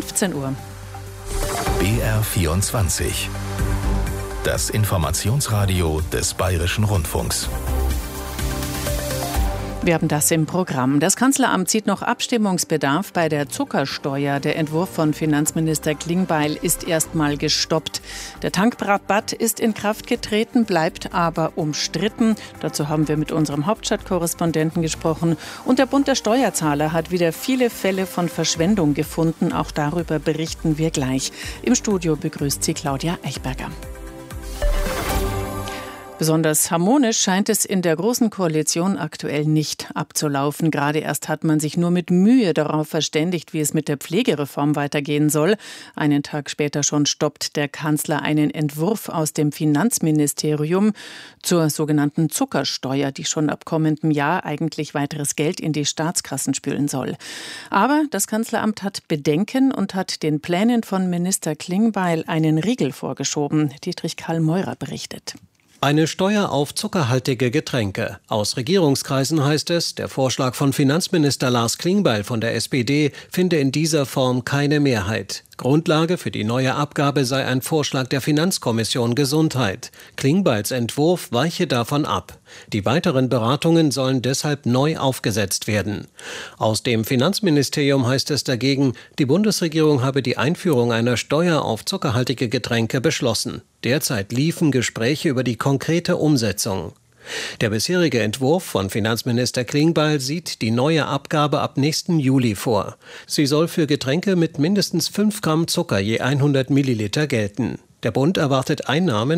15 Uhr. BR24. Das Informationsradio des Bayerischen Rundfunks. Wir haben das im Programm. Das Kanzleramt sieht noch Abstimmungsbedarf bei der Zuckersteuer. Der Entwurf von Finanzminister Klingbeil ist erstmal gestoppt. Der Tankrabatt ist in Kraft getreten, bleibt aber umstritten. Dazu haben wir mit unserem Hauptstadtkorrespondenten gesprochen. Und der Bund der Steuerzahler hat wieder viele Fälle von Verschwendung gefunden. Auch darüber berichten wir gleich. Im Studio begrüßt sie Claudia Eichberger. Besonders harmonisch scheint es in der Großen Koalition aktuell nicht abzulaufen. Gerade erst hat man sich nur mit Mühe darauf verständigt, wie es mit der Pflegereform weitergehen soll. Einen Tag später schon stoppt der Kanzler einen Entwurf aus dem Finanzministerium zur sogenannten Zuckersteuer, die schon ab kommendem Jahr eigentlich weiteres Geld in die Staatskassen spülen soll. Aber das Kanzleramt hat Bedenken und hat den Plänen von Minister Klingbeil einen Riegel vorgeschoben. Dietrich Karl Meurer berichtet. Eine Steuer auf zuckerhaltige Getränke. Aus Regierungskreisen heißt es, der Vorschlag von Finanzminister Lars Klingbeil von der SPD finde in dieser Form keine Mehrheit. Grundlage für die neue Abgabe sei ein Vorschlag der Finanzkommission Gesundheit. Klingbeils Entwurf weiche davon ab. Die weiteren Beratungen sollen deshalb neu aufgesetzt werden. Aus dem Finanzministerium heißt es dagegen, die Bundesregierung habe die Einführung einer Steuer auf zuckerhaltige Getränke beschlossen. Derzeit liefen Gespräche über die konkrete Umsetzung. Der bisherige Entwurf von Finanzminister Klingbeil sieht die neue Abgabe ab nächsten Juli vor. Sie soll für Getränke mit mindestens 5 Gramm Zucker je 100 Milliliter gelten. Der Bund erwartet Einnahmen